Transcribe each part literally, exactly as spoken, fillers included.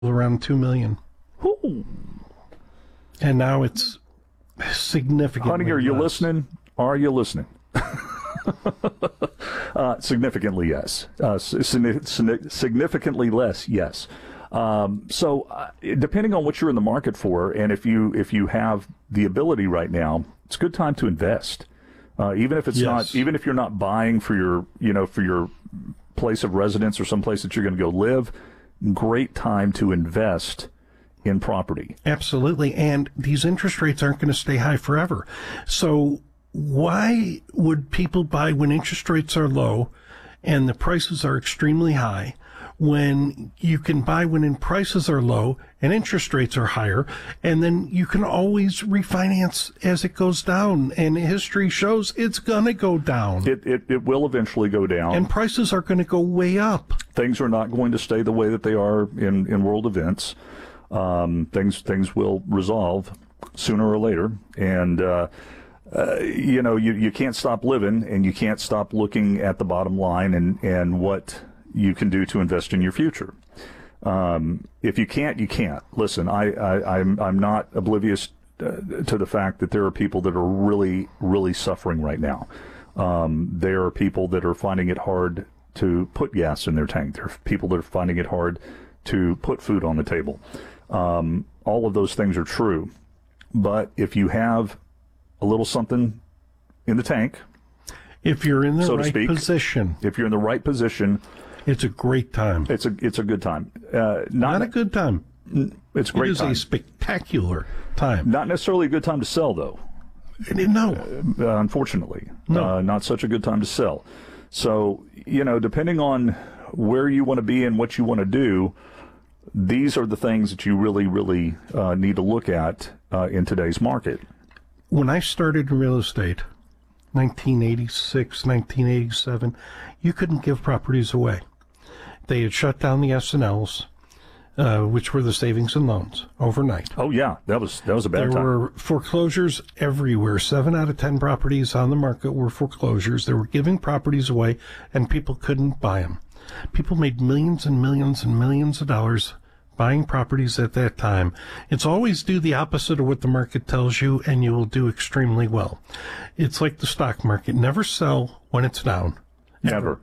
around two million. Ooh. And now it's significantly Honey, are you less. listening? Are you listening? uh, significantly, yes. Uh, significantly less, yes. Um, so, uh, depending on what you're in the market for, and if you if you have the ability right now, it's a good time to invest. Uh, even if it's yes. not, even if you're not buying for your, you know, for your place of residence or some place that you're going to go live, great time to invest in property. Absolutely, and these interest rates aren't going to stay high forever. So why would people buy when interest rates are low and the prices are extremely high, when you can buy when in prices are low and interest rates are higher, and then you can always refinance as it goes down, and history shows it's going to go down. It, it it will eventually go down. And prices are going to go way up. Things are not going to stay the way that they are in, in world events. Um, things things will resolve sooner or later, and uh, uh, you know you, you can't stop living, and you can't stop looking at the bottom line and, and what you can do to invest in your future. Um, if you can't, you can't. Listen, I, I I'm I'm not oblivious uh, to the fact that there are people that are really really suffering right now. Um, there are people that are finding it hard to put gas in their tank. There are people that are finding it hard to put food on the table. Um, all of those things are true. But if you have a little something in the tank, if you're in the so to right speak, position, if you're in the right position, it's a great time. it's a it's a good time. Uh, not, Not a good time. It's a great It is time. a spectacular time. Not necessarily a good time to sell, though. No. Uh, unfortunately, No. uh, not such a good time to sell. So, you know, depending on where you want to be and what you want to do, these are the things that you really, really uh, need to look at uh, in today's market. When I started in real estate, nineteen eighty-six, nineteen eighty-seven, you couldn't give properties away. They had shut down the S and Ls, uh, which were the savings and loans, overnight. Oh yeah, that was that was a bad There time. were foreclosures everywhere. Seven out of ten properties on the market were foreclosures. They were giving properties away, and people couldn't buy them. People made millions and millions and millions of dollars buying properties at that time. It's always do the opposite of what the market tells you, and you will do extremely well. It's like the stock market. Never sell when it's down. Never.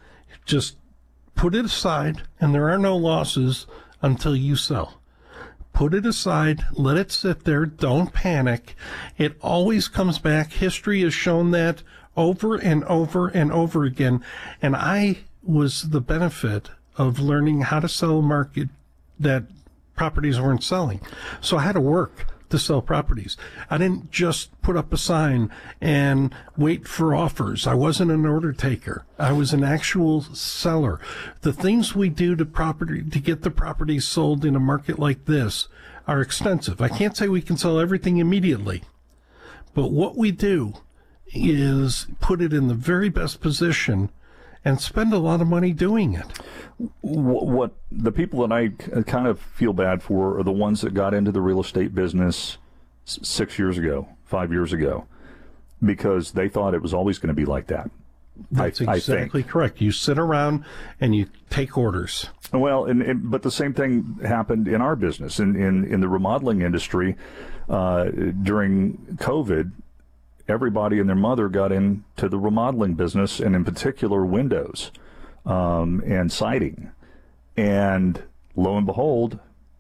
Just put it aside, and there are no losses until you sell. Put it aside, let it sit there, don't panic. It always comes back. History has shown that over and over and over again. And I was the benefit of learning how to sell a market that properties weren't selling. So I had to work to sell properties. I didn't just put up a sign and wait for offers. I wasn't an order taker. I was an actual seller. The things we do to property to get the property sold in a market like this are extensive. I can't say we can sell everything immediately, but what we do is put it in the very best position and spend a lot of money doing it. What, what the people that I kind of feel bad for are the ones that got into the real estate business s- six years ago, five years ago, because they thought it was always going to be like that. That's I, exactly I think. correct. You sit around and you take orders. Well, and, and but the same thing happened in our business, in in, in the remodeling industry uh, during COVID. Everybody and their mother got into the remodeling business, and in particular windows um, and siding. And lo and behold,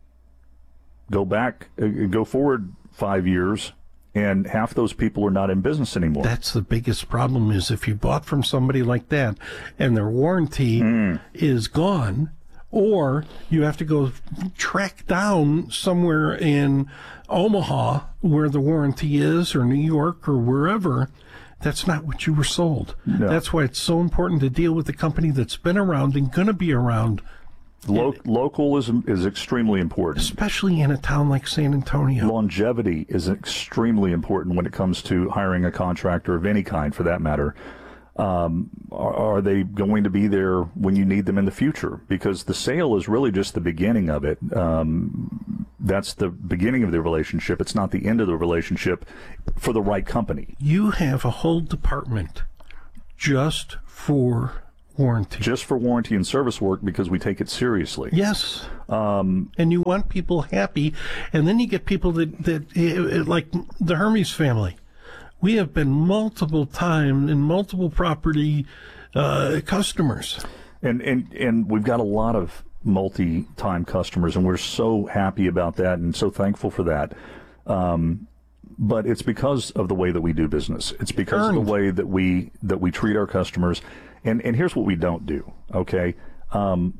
go back, uh, go forward five years, and half those people are not in business anymore. That's the biggest problem, is if you bought from somebody like that and their warranty mm. is gone, or you have to go track down somewhere in Omaha where the warranty is, or New York, or wherever. That's not what you were sold. No. That's why it's so important to deal with a company that's been around and going to be around. Lo- local is, is extremely important. Especially in a town like San Antonio. Longevity is extremely important when it comes to hiring a contractor of any kind, for that matter. Um, are, are they going to be there when you need them in the future? Because the sale is really just the beginning of it. Um, that's the beginning of the relationship. It's not the end of the relationship for the right company. You have a whole department just for warranty. Just for warranty and service work because we take it seriously. Yes. Um, and you want people happy. And then you get people that, that like the Hermes family. We have been multiple time in multiple property uh, customers. And, and, and we've got a lot of multi-time customers, and we're so happy about that and so thankful for that. Um, but it's because of the way that we do business. It's because Earned. of the way that we that we treat our customers. And and here's what we don't do. Okay, um,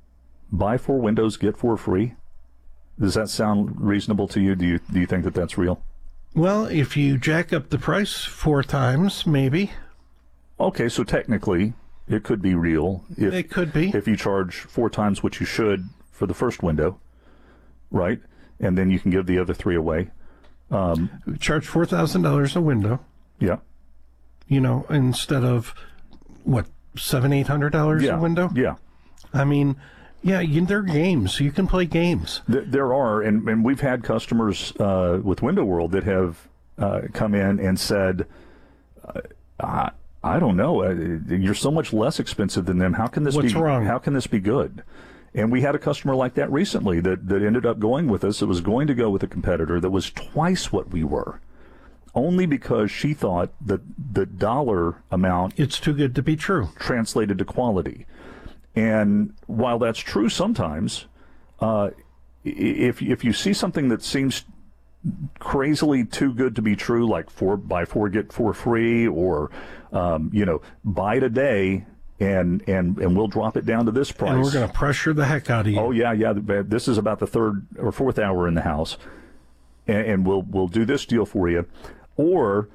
buy four windows, get four free. Does that sound reasonable to you? Do you do you think that that's real? Well, if you jack up the price four times, maybe. Okay, so technically it could be real. If, it could be. If you charge four times what you should for the first window, right? And then you can give the other three away. Um, charge four thousand dollars a window. Yeah. You know, instead of, what, seven, eight hundred dollars yeah. a window? Yeah. I mean, yeah, you, they're games. You can play games. There, there are, and, and we've had customers uh, with Window World that have uh, come in and said, uh, I, I don't know, uh, you're so much less expensive than them. How can this What's be? wrong? How can this be good? And we had a customer like that recently that, that ended up going with us. It was going to go with a competitor that was twice what we were, only because she thought that the dollar amount it's too good to be true translated to quality. And while that's true sometimes, uh, if if you see something that seems crazily too good to be true, like four buy four get four free, or um, you know, buy today and and and we'll drop it down to this price. And we're going to pressure the heck out of you. Oh yeah, yeah. This is about the third or fourth hour in the house, and, and we'll we'll do this deal for you. Or,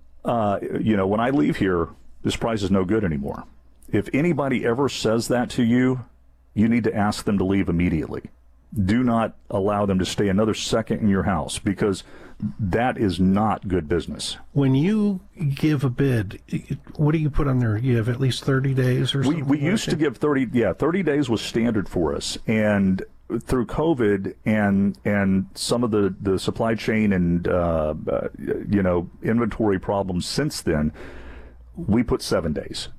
uh, you know, when I leave here, this price is no good anymore. If anybody ever says that to you, you need to ask them to leave immediately. Do not allow them to stay another second in your house, because that is not good business. When you give a bid, what do you put on there? You have at least thirty days or something? We, we like used that? to give thirty, yeah, thirty days was standard for us. And through COVID and and some of the, the supply chain and, uh, uh, you know, inventory problems since then, we put seven days.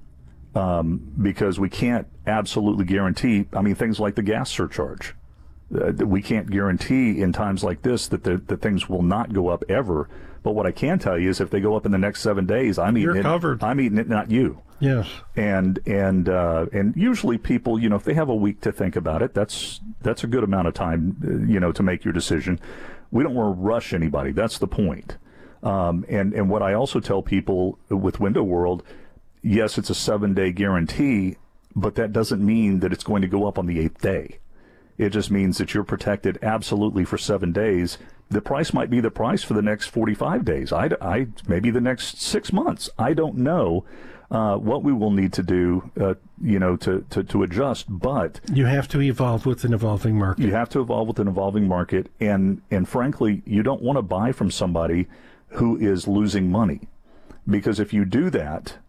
Um, because we can't absolutely guarantee, I mean, things like the gas surcharge. Uh, we can't guarantee in times like this that the, the things will not go up ever. But what I can tell you is if they go up in the next seven days, I'm eating You're it. covered. I'm eating it, not you. Yes. And and uh, and usually people, you know, if they have a week to think about it, that's that's a good amount of time, uh, you know, to make your decision. We don't want to rush anybody. That's the point. Um, and and what I also tell people with Window World, yes, it's a seven-day guarantee, but that doesn't mean that it's going to go up on the eighth day. It just means that you're protected absolutely for seven days. The price might be the price for the next forty-five days. I, I maybe the next six months. I don't know uh, what we will need to do, uh, you know, to, to, to adjust. But you have to evolve with an evolving market. You have to evolve with an evolving market, and and frankly, you don't want to buy from somebody who is losing money, because if you do that,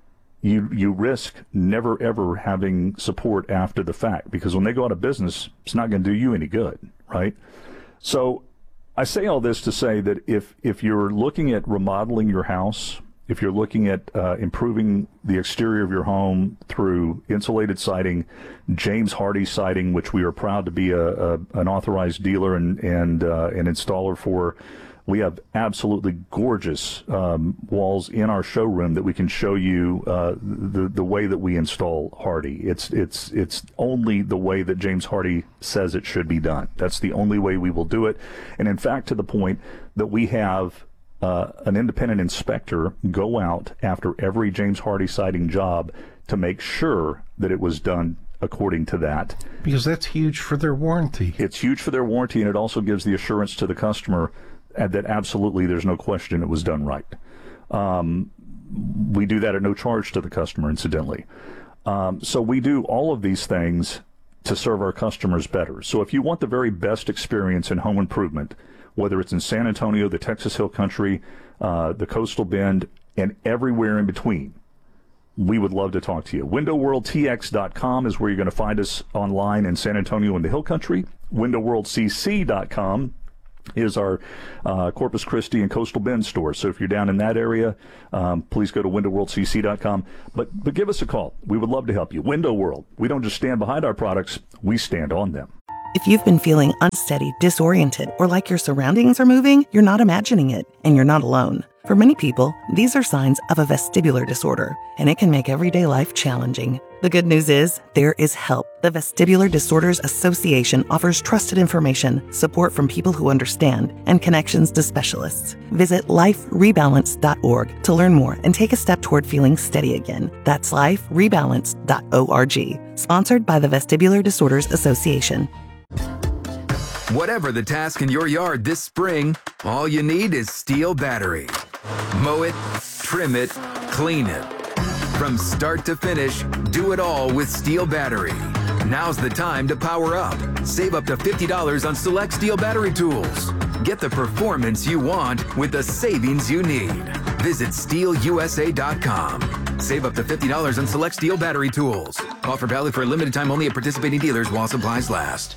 you you risk never ever having support after the fact, because when they go out of business, it's not going to do you any good, right? So I say all this to say that if if you're looking at remodeling your house, if you're looking at uh, improving the exterior of your home through insulated siding, James Hardie Siding, which we are proud to be a, a an authorized dealer and and uh, an installer for. We have absolutely gorgeous um, walls in our showroom that we can show you uh, the the way that we install Hardie. It's it's it's only the way that James Hardie says it should be done. That's the only way we will do it. And in fact, to the point that we have uh, an independent inspector go out after every James Hardie siding job to make sure that it was done according to that. Because that's huge for their warranty. It's huge for their warranty, and it also gives the assurance to the customer that absolutely there's no question it was done right. Um, we do that at no charge to the customer, incidentally. Um, so we do all of these things to serve our customers better. So if you want the very best experience in home improvement, whether it's in San Antonio, the Texas Hill Country, uh, the Coastal Bend, and everywhere in between, we would love to talk to you. window world t x dot com is where you're going to find us online in San Antonio and the Hill Country. window world c c dot com is our uh, Corpus Christi and Coastal Bend store. So if you're down in that area, um, please go to window world c c dot com. But, but give us a call. We would love to help you. Window World, we don't just stand behind our products, we stand on them. If you've been feeling unsteady, disoriented, or like your surroundings are moving, you're not imagining it, and you're not alone. For many people, these are signs of a vestibular disorder, and it can make everyday life challenging. The good news is, there is help. The Vestibular Disorders Association offers trusted information, support from people who understand, and connections to specialists. Visit life rebalance dot org to learn more and take a step toward feeling steady again. That's life rebalance dot org. Sponsored by the Vestibular Disorders Association. Whatever the task in your yard this spring, all you need is Steel battery. Mow it, trim it, clean it. From start to finish, do it all with Steel battery. Now's the time to power up. Save up to fifty dollars on select Steel battery tools. Get the performance you want with the savings you need. Visit steel u s a dot com. Save up to fifty dollars on select Steel battery tools. Offer valid for a limited time only at participating dealers while supplies last.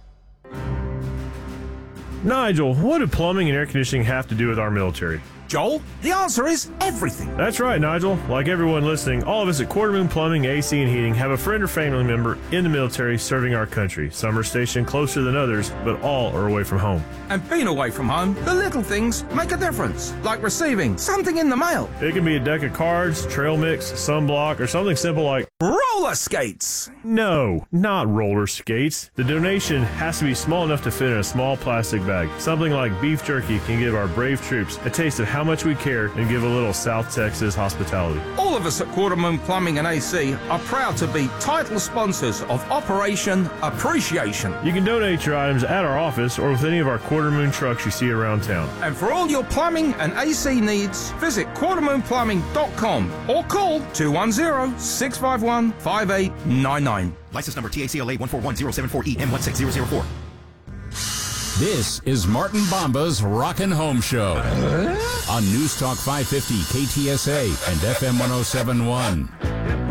Nigel, what do plumbing and air conditioning have to do with our military? Joel, the answer is everything. That's right, Nigel. Like everyone listening, all of us at Quarter Moon Plumbing, A C and Heating have a friend or family member in the military serving our country. Some are stationed closer than others, but all are away from home. And being away from home, the little things make a difference, like receiving something in the mail. It can be a deck of cards, trail mix, sunblock, or something simple like roller skates. No, not roller skates. The donation has to be small enough to fit in a small plastic bag. Something like beef jerky can give our brave troops a taste of how much we care and give a little South Texas hospitality. All of us at Quarter Moon Plumbing and A C are proud to be title sponsors of Operation Appreciation. You can donate your items at our office or with any of our Quarter Moon trucks you see around town. And for all your plumbing and A C needs, visit quarter moon plumbing dot com or call two one zero, six five one, five eight nine nine. License number T A C L A one four one zero seven four E M one six zero zero four. This is Martin Bomba's Rockin' Home Show on News Talk five fifty K T S A and F M one oh seven point one.